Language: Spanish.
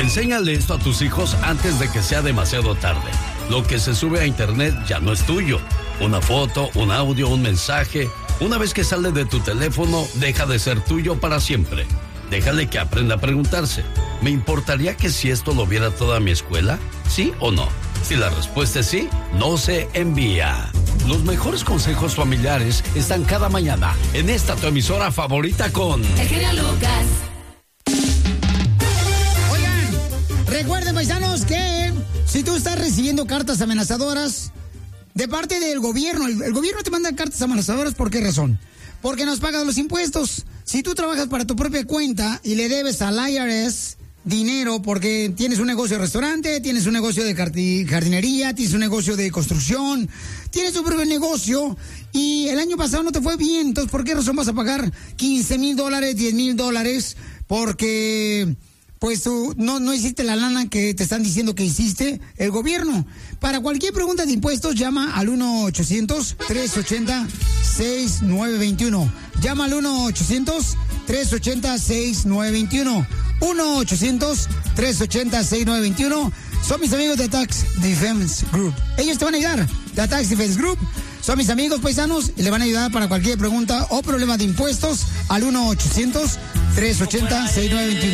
Enséñale esto a tus hijos antes de que sea demasiado tarde. Lo que se sube a internet ya no es tuyo. Una foto, un audio, un mensaje. Una vez que sale de tu teléfono, deja de ser tuyo para siempre. Déjale que aprenda a preguntarse. ¿Me importaría que si esto lo viera toda mi escuela? ¿Sí o no? Si la respuesta es sí, no se envía. Los mejores consejos familiares están cada mañana en esta tu emisora favorita con... El genio Lucas. Oigan, recuerden, paisanos, que si tú estás recibiendo cartas amenazadoras de parte del gobierno, el gobierno te manda cartas amenazadoras, ¿por qué razón? Porque nos pagas los impuestos. Si tú trabajas para tu propia cuenta y le debes al IRS dinero porque tienes un negocio de restaurante, tienes un negocio de jardinería, tienes un negocio de construcción, tienes tu propio negocio y el año pasado no te fue bien, entonces ¿por qué razón vas a pagar $15,000, $10,000? Porque pues tú no hiciste la lana que te están diciendo que hiciste el gobierno. Para cualquier pregunta de impuestos, llama al 1-800-380-6921. Llama al 1-800-380-6921. 1-800-380-6921. Son mis amigos de Tax Defense Group. Ellos te van a ayudar. The Tax Defense Group son mis amigos paisanos y le van a ayudar para cualquier pregunta o problema de impuestos al 1-800-380-6921.